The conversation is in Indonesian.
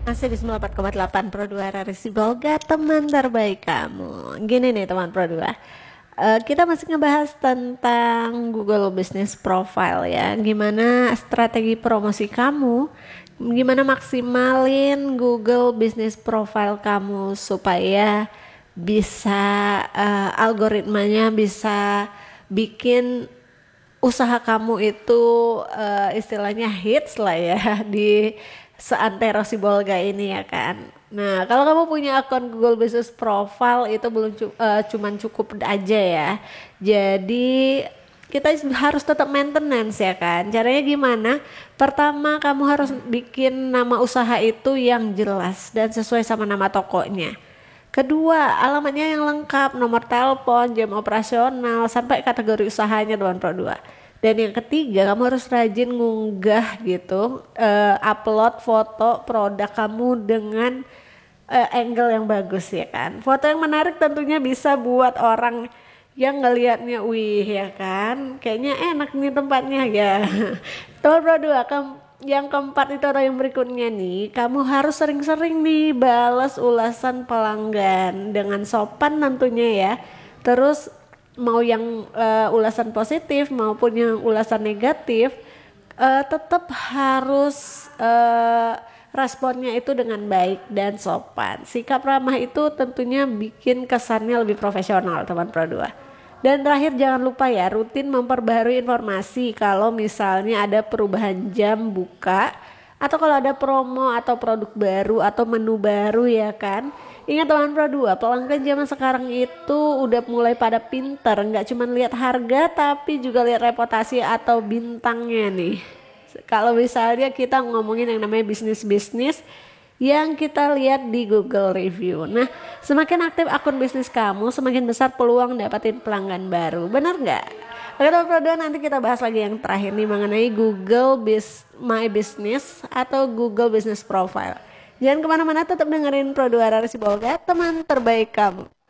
Masih di 94,8 Pro 2 Rari Sibolga, teman terbaik kamu. Gini nih teman Pro 2, kita masih ngebahas tentang Google Business Profile ya. Gimana strategi promosi kamu, gimana maksimalin Google Business Profile kamu supaya bisa algoritmanya bisa bikin usaha kamu itu istilahnya hits lah ya di seantero Sibolga ini ya kan. Nah, kalau kamu punya akun Google Business Profile itu belum cuman cukup aja ya. Jadi kita harus tetap maintenance ya kan. Caranya gimana? Pertama, kamu harus bikin nama usaha itu yang jelas dan sesuai sama nama tokonya. Kedua, alamatnya yang lengkap, nomor telepon, jam operasional, sampai kategori usahanya Tuan Pro 2. Dan yang ketiga, kamu harus rajin ngunggah gitu, upload foto produk kamu dengan angle yang bagus ya kan. Foto yang menarik tentunya bisa buat orang yang ngelihatnya, wih ya kan, kayaknya enak nih tempatnya ya. Tuan Pro 2, yang keempat itu ada yang berikutnya nih, kamu harus sering-sering nih balas ulasan pelanggan dengan sopan tentunya ya. Terus mau yang ulasan positif maupun yang ulasan negatif, tetap harus responnya itu dengan baik dan sopan. Sikap ramah itu tentunya bikin kesannya lebih profesional teman Pro 2. Dan terakhir jangan lupa ya rutin memperbaharui informasi kalau misalnya ada perubahan jam buka atau kalau ada promo atau produk baru atau menu baru ya kan. Ingat teman Pro 2, pelanggan zaman sekarang itu udah mulai pada pinter, nggak cuma lihat harga tapi juga lihat reputasi atau bintangnya nih. Kalau misalnya kita ngomongin yang namanya bisnis-bisnis yang kita lihat di Google Review. Nah, semakin aktif akun bisnis kamu, semakin besar peluang dapatin pelanggan baru. Bener nggak? Oke, teman-teman, nanti kita bahas lagi yang terakhir nih mengenai My Business atau Google Business Profile. Jangan kemana-mana, tetap dengerin Pro 2 Rari Sibolga, teman terbaik kamu.